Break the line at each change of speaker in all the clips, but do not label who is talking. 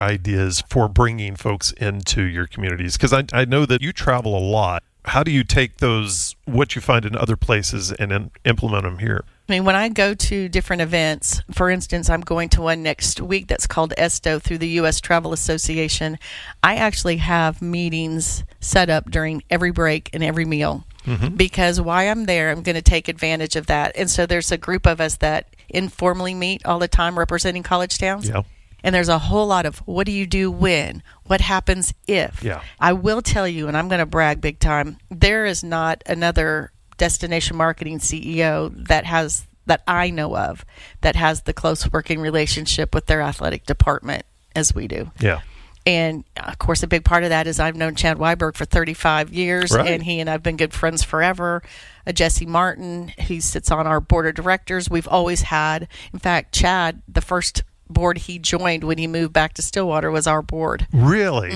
ideas for bringing folks into your communities? Because I know that you travel a lot. How do you take those, what you find in other places, and then implement them here?
I mean, when I go to different events, for instance, I'm going to one next week that's called ESTO through the U.S. Travel Association. I actually have meetings set up during every break and every meal. Because while I'm there, I'm going to take advantage of that. And so there's a group of us that informally meet all the time representing college towns.
Yeah.
And there's a whole lot of what do you do when? What happens if?
Yeah.
I will tell you, and I'm going to brag big time, there is not another destination marketing CEO that I know of that has the close working relationship with their athletic department as we do.
Yeah.
And, of course, a big part of that is I've known Chad Weiberg for 35 years,
Right.
and he and I have been good friends forever. Jesse Martin, he sits on our board of directors. We've always had, in fact, Chad, the first board he joined when he moved back to Stillwater was our board.
Really?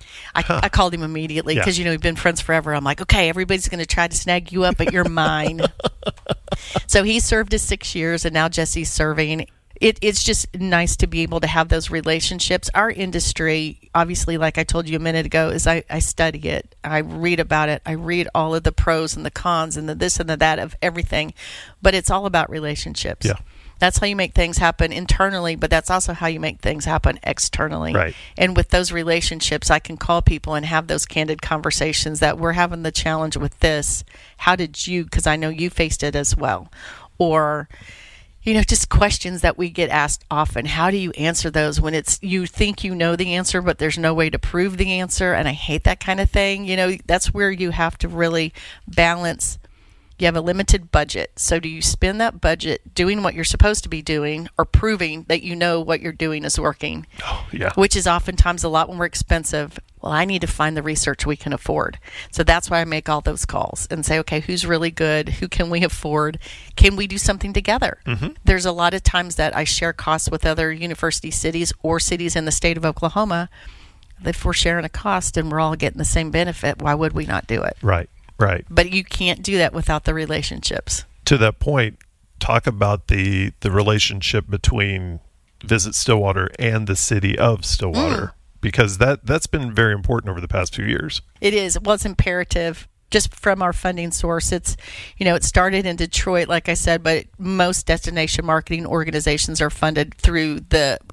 I called him immediately because, we've been friends forever. I'm like, okay, everybody's going to try to snag you up, but you're mine. So he served his 6 years, and now Jesse's serving. It's just nice to be able to have those relationships. Our industry, obviously, like I told you a minute ago, is I study it. I read about it. I read all of the pros and the cons and the this and the that of everything. But it's all about relationships.
Yeah.
That's how you make things happen internally, but that's also how you make things happen externally.
Right.
And with those relationships, I can call people and have those candid conversations that we're having the challenge with this. How did you, because I know you faced it as well. Or, just questions that we get asked often. How do you answer those when you think you know the answer, but there's no way to prove the answer? And I hate that kind of thing. That's where you have to really balance. You have a limited budget. So do you spend that budget doing what you're supposed to be doing or proving that you know what you're doing is working?
Oh, yeah.
Which is oftentimes a lot more expensive. Well, I need to find the research we can afford. So that's why I make all those calls and say, okay, who's really good? Who can we afford? Can we do something together? There's a lot of times that I share costs with other university cities or cities in the state of Oklahoma. If we're sharing a cost and we're all getting the same benefit, why would we not do it?
Right.
But you can't do that without the relationships.
To that point, talk about the relationship between Visit Stillwater and the city of Stillwater, because that's been very important over the past few years.
It is. Well, it's imperative. Just from our funding source, it started in Detroit, like I said, but most destination marketing organizations are funded through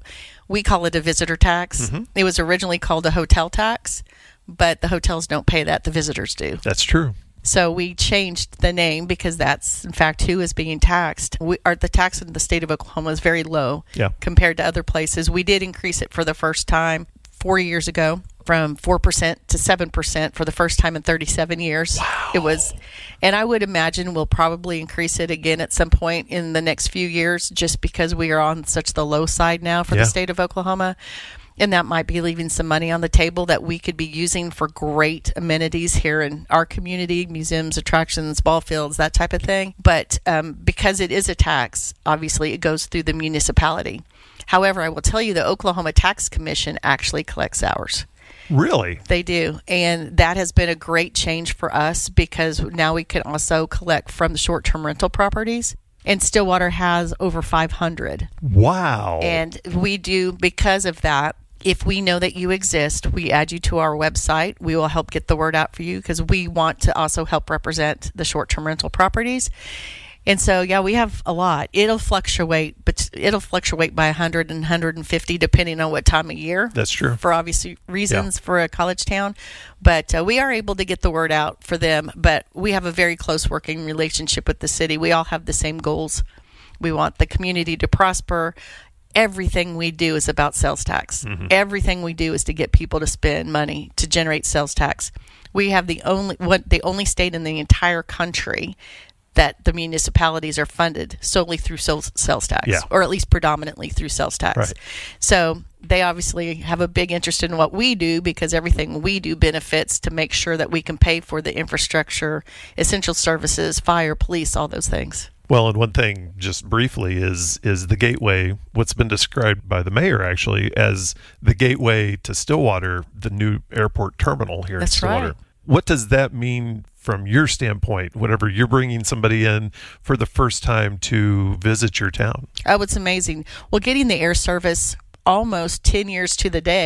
we call it a visitor tax. It was originally called a hotel tax, but the hotels don't pay that. The visitors do.
That's true.
So we changed the name because that's, in fact, who is being taxed. The tax in the state of Oklahoma is very low compared to other places. We did increase it for the first time 4 years ago from 4% to 7% for the first time in 37 years.
Wow.
It was, and I would imagine we'll probably increase it again at some point in the next few years just because we are on such the low side now for the state of Oklahoma. And that might be leaving some money on the table that we could be using for great amenities here in our community, museums, attractions, ball fields, that type of thing. But because it is a tax, obviously it goes through the municipality. However, I will tell you the Oklahoma Tax Commission actually collects ours.
Really?
They do. And that has been a great change for us because now we can also collect from the short-term rental properties. And Stillwater has over 500.
Wow.
And we do, because of that, if we know that you exist, we add you to our website. We will help get the word out for you because we want to also help represent the short-term rental properties. And so, we have a lot. It'll fluctuate, but it'll fluctuate by 100 and 150 depending on what time of year.
That's true.
For obvious reasons for a college town. But we are able to get the word out for them. But we have a very close working relationship with the city. We all have the same goals. We want the community to prosper. Everything we do is about sales tax. Everything we do is to get people to spend money to generate sales tax. We have the only state in the entire country that the municipalities are funded solely through sales tax, or at least predominantly through sales tax.
Right.
So they obviously have a big interest in what we do because everything we do benefits to make sure that we can pay for the infrastructure, essential services, fire, police, all those things.
Well, and one thing, just briefly, is the gateway, what's been described by the mayor, actually, as the gateway to Stillwater, the new airport terminal here in Stillwater.
Right.
What does that mean from your standpoint, whenever you're bringing somebody in for the first time to visit your town?
Oh, it's amazing. Well, getting the air service almost 10 years to the day